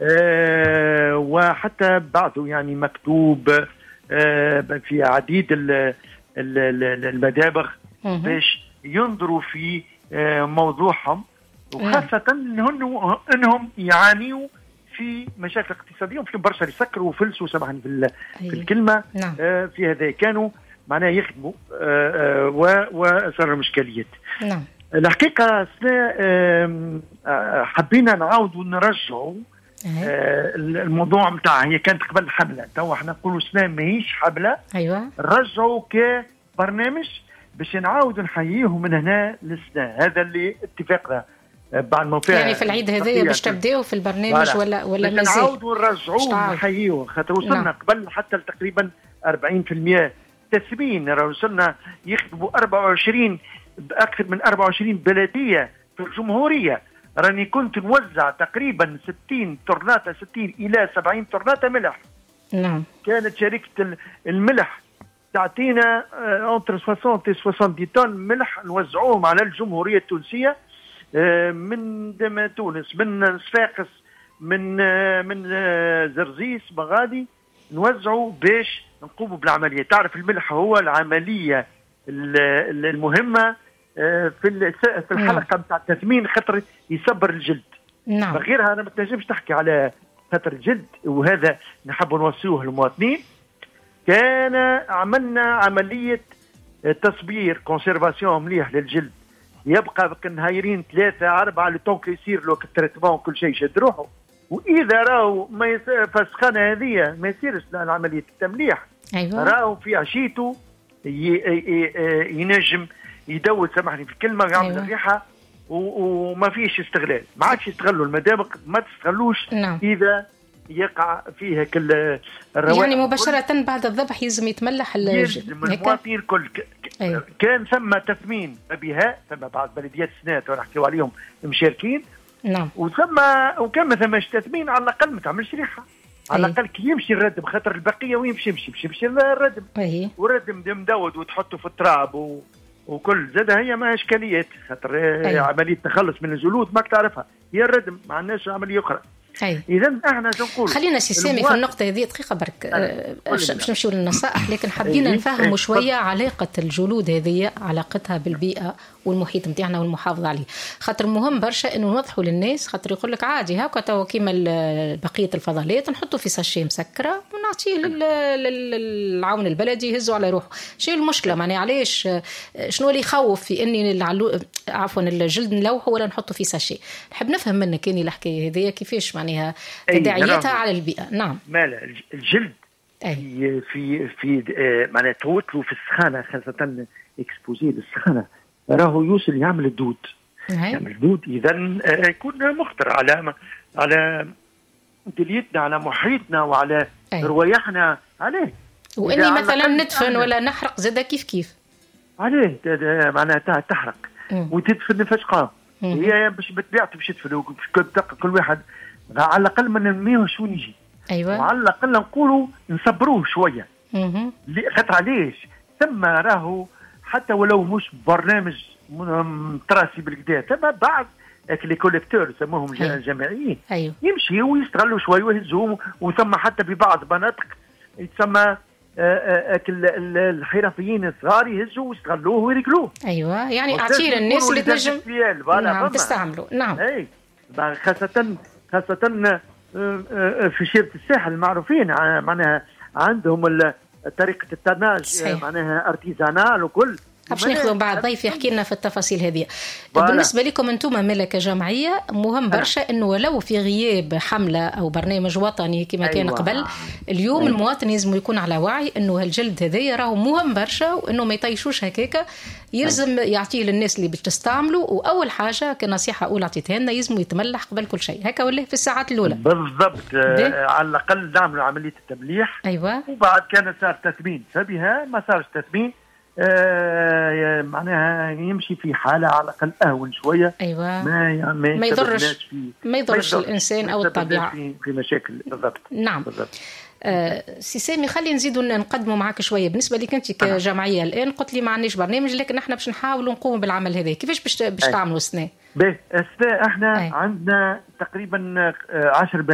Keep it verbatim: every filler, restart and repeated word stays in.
آه وحتى بعده يعني مكتوب آه في عديد المدابغ باش ينظروا في آه موضوعهم، وخاصة انهم انهم يعانيوا في مشاكل اقتصادية، وفي برشا يسكروا وفلسوا سامحني في, في الكلمة. نعم. آه في هذا كانوا معناها يخدموا آه آه وصار مشكليات. نعم. الحقيقة حبينا نعاودوا نرجعوا آه الموضوع متاع هي كانت قبل الحملة، تو احنا نقولوا سنة ماهيش حملة. ايوه. رجعوا كبرنامج باش نعاودوا نحييه من هنا للسنة، هذا اللي اتفاقنا بعد ما يعني في العيد هذايا باش تبداو في البرنامج ولا ولا مازال؟ نعاودوا نرجعوه نحييه، خاطر وصلنا نعم. قبل حتى تقريبا أربعين بالمئة تثمين، وصلنا يخدموا أربعة وعشرين بأكثر من أربعة وعشرين بلدية في الجمهورية. راني كنت نوزع تقريبا ستين طرناتة ستين إلى سبعين طرناتة ملح. نعم. كانت شركة الملح تعطينا انتر ستين و سبعين طن ملح نوزعوهم على الجمهورية التونسية، من تونس، من صفاقس، من من زرزيس، بغادي نوزعوا باش نقوموا بالعملية. تعرف الملح هو العملية المهمة في في الحلقة نتاع التثمين، خاطر يصبر الجلد. نعم. غيرها أنا ما تنجمش تحكي على خاطر الجلد، وهذا نحب نوصيه للمواطنين. كان عملنا عملية تصبير كونسيرفاسيون مليح للجلد، يبقى كنهايرين ثلاثة أربعة لتونك يصير له التريتمون كل شيء يشد روحه، وإذا راهو ما يس... فالسخانة هذه ما يصيرش عملية التمليح. أيوة. راهو في عشيته ي... ي... ينجم يدوت سامحني في الكلمة يعمل أيوة. الريحة و... وما فيش استغلال، ما عادش يستغلوا المدابق، ما تستغلوش. نعم. إذا يقع فيها كل الروائح يعني مباشرة بعد الذبح يلزم يتملح المواطنين الكل. أيوة. كان ثم تثمين بها، ثم بعض بلديات سنات ونحكيوا عليهم مشاركين. نعم. وثم وكان ما ثماش تثمين على الأقل ما تعملش ريحة، على أيه. الأقل كي يمشي الردم، خاطر البقية وين يمشي يمشي يمشي يمشي الردم. أيه. والردم مدود وتحطه في التراب و... وكل زاد هي ما إشكاليات، خاطر أيه. عملية تخلص من الجلود ما تعرفها، هي الردم ما عندناش عملية أخرى. إذا احنا نقول خلينا سي سامي في النقطة هذه دقيقة برك باش نمشيو للنصائح، لكن حابين نفهموا شوية علاقة الجلود هذه علاقتها بالبيئة والمحيط نتاعنا والمحافظة عليه، خاطر مهم برشا انه نوضحوا للناس، خاطر يقول لك عادي هكا تو كيما بقية الفضلات نحطوا في ساشيه مسكرة ونعطيه للعون البلدي يهزوا على روحه. شو المشكلة معناها؟ علاش شنو اللي يخوف في اني العلو... عفوا الجلد نلوحه ولا نحطه في ساشيه؟ نحب نفهم منك اني الحكاية هذه كيفاش معناها تداعياتها على البيئة. نعم. مالا الجلد في في في معناها توتلو في السخانة، خاصة اكسبوزي للسخانة، راهو يوصل يعمل الدود. يعمل الدود إذن يكون مخطر على على دليتنا، على محيطنا، وعلى روايحنا عليه. وإني مثلا ندفن ولا نحرق زادة كيف كيف عليه معناها تحرق وتدفن فاش قام هي باش بتبيعت باش تدفن كل واحد على الأقل ما نرميوش شو نجي. أيوة. وعلى الأقل نقولوا نصبروه شوية. اها. خاطر علاش ثم راهو حتى ولو مش برنامج تراسي بالكدا، ثم بعض لي كوليكتور يسموهم جماعيين. أيوة. يمشيوا ويستغلوا شوي ويهزوهم، وثم حتى ببعض مناطق يتسمى الحرفيين الصغار يهزوا ويستغلوه ويركلوه. ايوه يعني اعطيه للناس اللي تنجم نعم تستعملوا. نعم. اي خاصة خاصة في شيرة الساحل المعروفين معناها عندهم طريقة التناج معناها ارتيزانال وكل. باش ناخذوا بعد ضيف يحكي لنا في التفاصيل هذه. بالنسبه لكم انتم ملكه جمعيه مهم برشا انه ولو في غياب حمله او برنامج وطني كما كان أيوة. قبل اليوم أيوة. المواطن لازم يكون على وعي انه هالجلد هذايا راهو مهم برشا، وانه ما يطيشوش هكاكا، يلزم أيوة. يعطيه للناس اللي بتستعملوا. واول حاجه كنصيحه اولى عطيتها لنا يلزم يتملح قبل كل شيء هكا ولا في الساعات الاولى بالضبط. آه على الاقل نعملوا عمليه التمليح. ايوه. وبعد كان صار تثمين فبها ما صارش تثمين آه معناها يمشي في حالة على الأقل أهون شوية. أيوة. ما يعني ما يضرش ما يضرش الإنسان أو الطبيعة في, في مشاكل. بالضبط. نعم. بالضبط. آه سي سامي خلي نزيدوا نقدموا معك شوية. بالنسبة لك أنت كجمعية الآن قلت لي ما عندناش برنامج، لكن احنا باش نحاولوا نقوم بالعمل هذا. كيفاش باش باش تعملوا السنة؟ باهي السنة احنا أي. عندنا تقريبا عشر